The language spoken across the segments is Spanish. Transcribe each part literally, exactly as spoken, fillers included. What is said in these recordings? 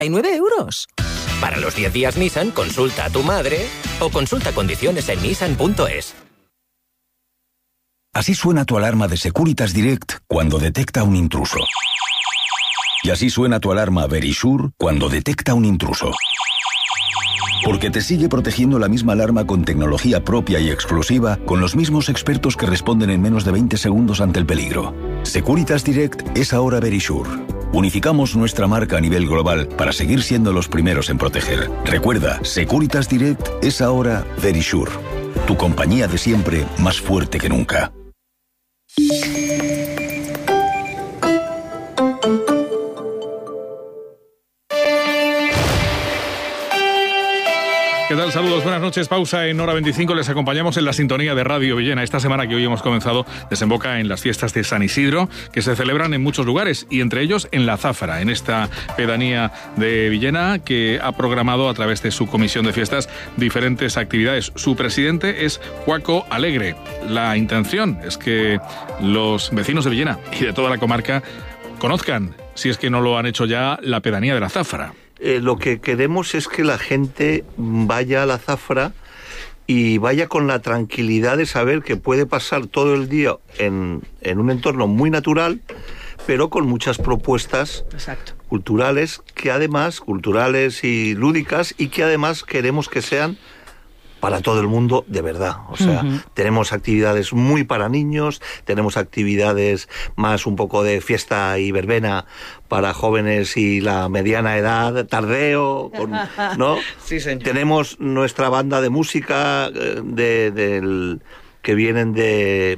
nueve euros. Para los diez días Nissan, consulta a tu madre o consulta condiciones en nissan punto es. Así suena tu alarma de Securitas Direct cuando detecta un intruso. Y así suena tu alarma Verisure cuando detecta un intruso. Porque te sigue protegiendo la misma alarma con tecnología propia y exclusiva, con los mismos expertos que responden en menos de veinte segundos ante el peligro. Securitas Direct es ahora Verisure. Unificamos nuestra marca a nivel global para seguir siendo los primeros en proteger. Recuerda, Securitas Direct es ahora Verisure. Tu compañía de siempre, más fuerte que nunca. ¿Qué tal? Saludos, buenas noches. Pausa en hora veinticinco. Les acompañamos en la sintonía de Radio Villena. Esta semana que hoy hemos comenzado desemboca en las fiestas de San Isidro, que se celebran en muchos lugares, y entre ellos en La Zafra, en esta pedanía de Villena, que ha programado a través de su comisión de fiestas diferentes actividades. Su presidente es Juaco Alegre. La intención es que los vecinos de Villena y de toda la comarca conozcan, si es que no lo han hecho ya, la pedanía de La Zafra. Eh, lo que queremos es que la gente vaya a La Zafra y vaya con la tranquilidad de saber que puede pasar todo el día en, en un entorno muy natural, pero con muchas propuestas Exacto. culturales, que además, culturales y lúdicas, y que además queremos que sean para todo el mundo de verdad. O sea, uh-huh. tenemos actividades muy para niños, tenemos actividades más un poco de fiesta y verbena para jóvenes y la mediana edad, tardeo, con, ¿no? Sí, señor. Tenemos nuestra banda de música de, de, que vienen de...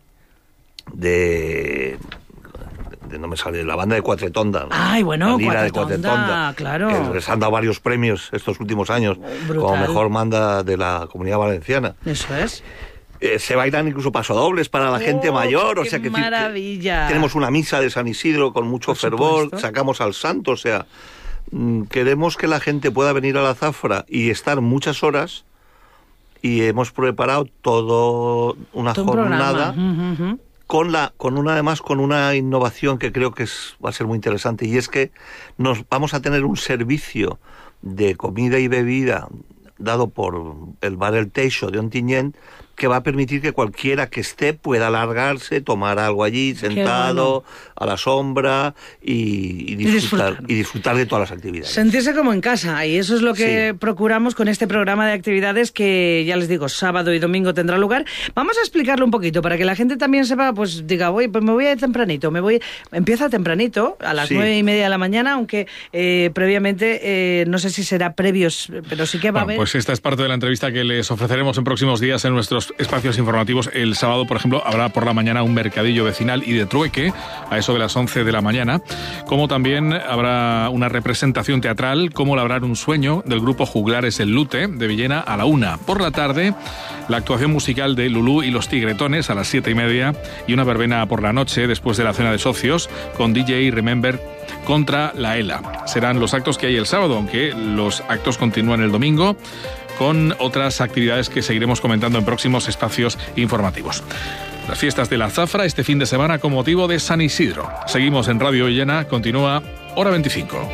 de no me sale, la banda de Cuatretonda, ¿no? Ay, bueno, la lira Cuatretonda, de Cuatretonda, claro. Les han dado varios premios estos últimos años, Brutal. Como mejor banda de la Comunidad Valenciana. Eso es. Eh, se bailan incluso pasodobles para la oh, gente mayor, o sea que maravilla. Que tenemos una misa de San Isidro con mucho Por fervor, supuesto. Sacamos al santo, o sea, mmm, queremos que la gente pueda venir a La Zafra y estar muchas horas, y hemos preparado todo una todo jornada un uh-huh. con la con una además con una innovación que creo que es, va a ser muy interesante, y es que nos vamos a tener un servicio de comida y bebida dado por el bar El Teixo de Ontinyent, que va a permitir que cualquiera que esté pueda alargarse, tomar algo allí, sentado, bueno. a la sombra, y, y, disfrutar, y, disfrutar. y disfrutar de todas las actividades. Sentirse como en casa, y eso es lo que sí. procuramos con este programa de actividades que, ya les digo, sábado y domingo tendrá lugar. Vamos a explicarlo un poquito, para que la gente también sepa, pues diga, oye, pues me voy a ir tempranito, me voy... Empieza tempranito, a las sí. nueve y media de la mañana, aunque eh, previamente, eh, no sé si será previos, pero sí que va bueno, a haber... Pues esta es parte de la entrevista que les ofreceremos en próximos días en nuestros espacios informativos. El sábado, por ejemplo, habrá por la mañana un mercadillo vecinal y de trueque a eso de las once de la mañana, como también habrá una representación teatral como Labrar un sueño del grupo Juglares El Lute de Villena a la una. Por la tarde, la actuación musical de Lulú y los Tigretones a las siete y media, y una verbena por la noche después de la cena de socios con D J Remember contra la ELA. Serán los actos que hay el sábado, aunque los actos continúan el domingo con otras actividades que seguiremos comentando en próximos espacios informativos. Las fiestas de La Zafra este fin de semana con motivo de San Isidro. Seguimos en Radio Villena, continúa hora veinticinco.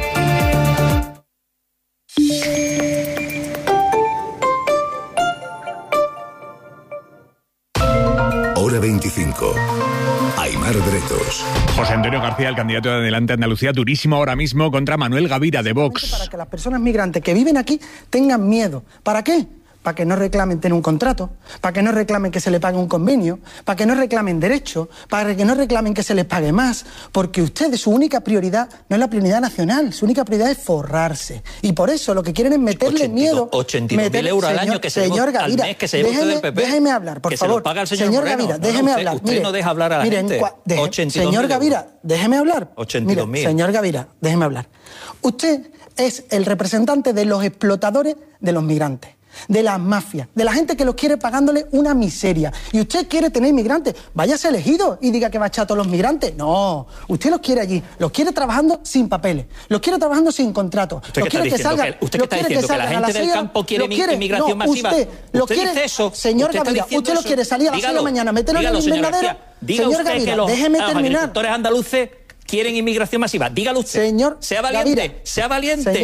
Hora veinticinco. Aimar Bretos. José Antonio García, el candidato de Adelante Andalucía, durísimo ahora mismo contra Manuel Gavira de Vox. Para que las personas migrantes que viven aquí tengan miedo. ¿Para qué? Para que no reclamen tener un contrato, para que no reclamen que se les pague un convenio, para que no reclamen derechos, para que no reclamen que se les pague más, porque ustedes, su única prioridad no es la prioridad nacional, su única prioridad es forrarse. Y por eso lo que quieren es meterle ochenta y dos, miedo... ochenta y dos mil euros al año que se señor lleva Gavira, al mes que se lleva déjeme, usted del P P. Déjeme hablar, por que favor. Se lo paga el señor, señor Moreno. Gavira, no, no, déjeme usted, hablar. Usted mire, no deja hablar a la mire, gente. Deje, ochenta y dos señor mil Gavira, déjeme hablar. ochenta y dos mil. Mire, señor Gavira, déjeme hablar. Usted es el representante de los explotadores de los migrantes, de las mafias, de la gente que los quiere pagándole una miseria. Y usted quiere tener inmigrantes, váyase elegido y diga que va a echar a todos los migrantes. No, usted los quiere allí, los quiere trabajando sin papeles, los quiere trabajando sin contrato. ¿Usted qué está diciendo? Que, ¿Usted qué está diciendo? ¿Que la gente del campo quiere inmigración masiva? Usted, lo ¿Usted quiere, dice eso? Señor ¿Usted Gavira, usted lo quiere salir a las seis de la mañana, meterlo en el invernadero. Diga Señor usted Gavira, que los, déjeme los terminar. agricultores andaluces quieren inmigración masiva. Dígalo usted. Señor sea valiente, Gavira, sea valiente. Señor